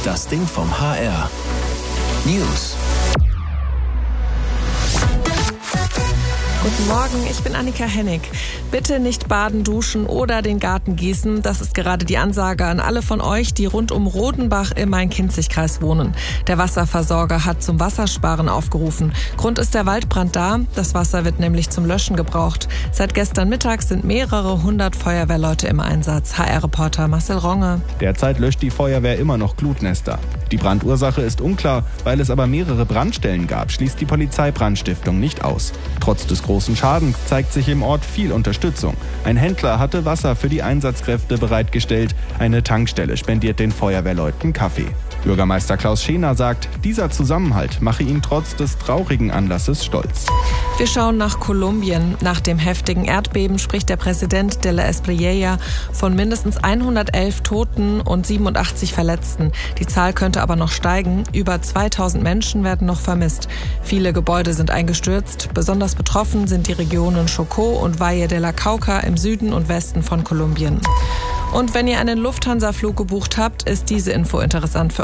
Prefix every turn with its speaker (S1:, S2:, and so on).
S1: Das Ding vom HR. News.
S2: Guten Morgen, ich bin Annika Hennig. Bitte nicht baden, duschen oder den Garten gießen. Das ist gerade die Ansage an alle von euch, die rund um Rodenbach im Main-Kinzig-Kreis wohnen. Der Wasserversorger hat zum Wassersparen aufgerufen. Grund ist der Waldbrand da. Das Wasser wird nämlich zum Löschen gebraucht. Seit gestern Mittag sind mehrere hundert Feuerwehrleute im Einsatz. HR-Reporter Marcel Ronge.
S3: Derzeit löscht die Feuerwehr immer noch Glutnester. Die Brandursache ist unklar, weil es aber mehrere Brandstellen gab, schließt die Polizei Brandstiftung nicht aus. Trotz des großen Schadens zeigt sich im Ort viel Unterstützung. Ein Händler hatte Wasser für die Einsatzkräfte bereitgestellt. Eine Tankstelle spendiert den Feuerwehrleuten Kaffee. Bürgermeister Klaus Schener sagt, dieser Zusammenhalt mache ihn trotz des traurigen Anlasses stolz.
S2: Wir schauen nach Kolumbien. Nach dem heftigen Erdbeben spricht der Präsident de la Espriella von mindestens 111 Toten und 87 Verletzten. Die Zahl könnte aber noch steigen. Über 2000 Menschen werden noch vermisst. Viele Gebäude sind eingestürzt. Besonders betroffen sind die Regionen Chocó und Valle de la Cauca im Süden und Westen von Kolumbien. Und wenn ihr einen Lufthansa-Flug gebucht habt, ist diese Info interessant für